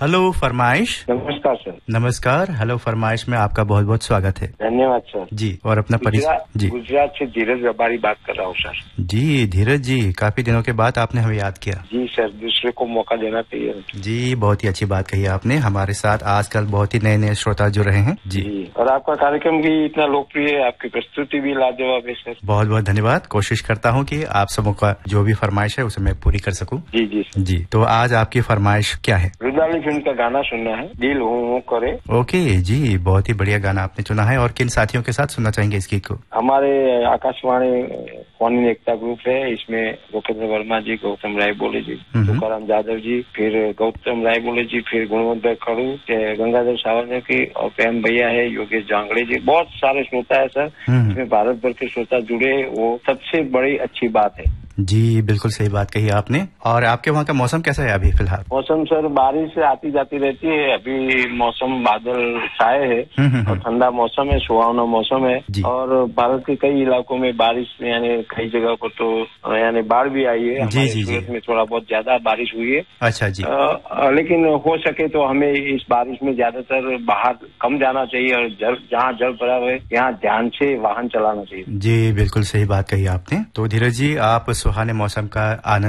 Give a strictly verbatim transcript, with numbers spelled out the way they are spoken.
Hello फरमाइश। नमस्कार sir. नमस्कार। हेलो फरमाइश में आपका बहुत बहुत स्वागत है। धन्यवाद सर जी। और अपना परिचय। जी, गुजरात से धीरज रबारी बात कर रहा हूँ सर। जी धीरज जी, काफी दिनों के बाद आपने हमें याद किया। जी सर, दूसरे को मौका देना चाहिए। जी, बहुत ही अच्छी बात कही आपने। हमारे साथ आजकल बहुत ही नए नए श्रोता जुड़ रहे हैं। जी, जी। और आपका कार्यक्रम भी इतना लोकप्रिय है, आपकी प्रस्तुति भी लाजवाब है सर। बहुत बहुत धन्यवाद। कोशिश करता हूँ कि आप सबों का जो भी फरमाइश है उसे मैं पूरी कर सकूँ। जी जी सर। जी, तो आज आपकी फरमाइश क्या है? रुदाली फिल्म का गाना सुनना है, दिल हूँ हूँ करे। ओके जी, बहुत ही बढ़िया गाना आपने चुना है। और किन साथियों के साथ सुनना चाहेंगे इस गीत को? हमारे Akashvani phone in Ekta group है, इसमें गोकेंद्र वर्मा जी, गौतम राय बोले जी, तुकाराम जाधव जी, फिर गौतम राय बोले जी, फिर गुणवंत भाई खड़ू, गंगाधर सावरकर की, और प्रेम भैया है, योगेश जांगड़े जी, बहुत सारे श्रोता है सर। इसमें भारत भर के श्रोता जुड़े, वो सबसे बड़ी अच्छी बात है। जी, बिल्कुल सही बात कही आपने। और आपके वहाँ का मौसम कैसा है अभी फिलहाल? मौसम सर बारिश आती जाती रहती है। अभी मौसम बादल छाए है और ठंडा मौसम है, सुहावना मौसम है। और भारत के कई इलाकों में बारिश, यानी कई जगह पर तो यानी बाढ़ भी आई है। जी, हमारे जी, सूरत जी। में थोड़ा बहुत ज्यादा बारिश हुई है। अच्छा जी। आ, लेकिन हो सके तो हमें इस बारिश में ज्यादातर बाहर कम जाना चाहिए, और जल जहाँ जल भरा हुआ है यहाँ ध्यान से वाहन चलाना चाहिए। जी, बिल्कुल सही बात कही आपने। तो धीरज जी, आप सुहाने मौसम का आनंद